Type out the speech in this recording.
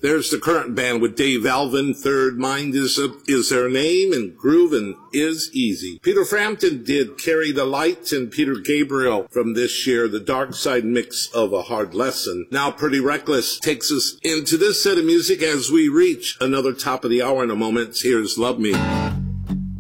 There's the current band with Dave Alvin. Third Mind is their name, and Groovin' is easy. Peter Frampton did Carry the Light, and Peter Gabriel from this year, the Dark Side mix of A Hard Lesson. Now Pretty Reckless takes us into this set of music as we reach another top of the hour in a moment. Here's Love Me.